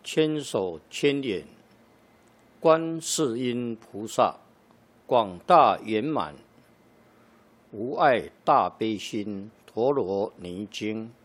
千手千眼，观世音菩萨，广大圆满，无碍大悲心，陀罗尼经。